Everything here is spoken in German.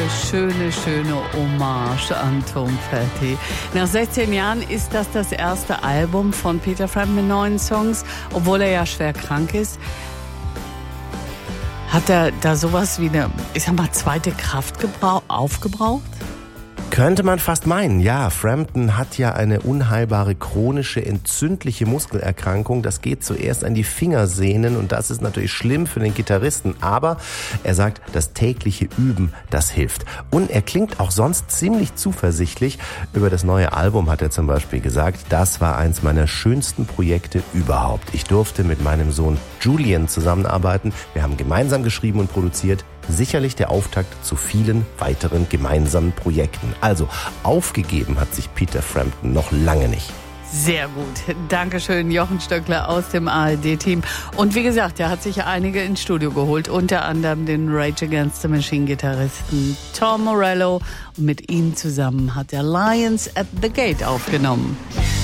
schöne Hommage an Tom Petty. Nach 16 Jahren ist das erste Album von Peter Frampton mit 9 Songs, obwohl er ja schwer krank ist. Hat er da sowas wie eine, zweite Kraft aufgebraucht? Könnte man fast meinen, ja. Frampton hat ja eine unheilbare chronische entzündliche Muskelerkrankung. Das geht zuerst an die Fingersehnen und das ist natürlich schlimm für den Gitarristen. Aber er sagt, das tägliche Üben, das hilft. Und er klingt auch sonst ziemlich zuversichtlich. Über das neue Album hat er zum Beispiel gesagt, das war eins meiner schönsten Projekte überhaupt. Ich durfte mit meinem Sohn Julian zusammenarbeiten. Wir haben gemeinsam geschrieben und produziert. Sicherlich der Auftakt zu vielen weiteren gemeinsamen Projekten. Also aufgegeben hat sich Peter Frampton noch lange nicht. Sehr gut. Dankeschön, Jochen Stöckler aus dem ARD-Team. Und wie gesagt, er hat sich einige ins Studio geholt, unter anderem den Rage Against the Machine-Gitarristen Tom Morello. Und mit ihm zusammen hat er Lions at the Gate aufgenommen.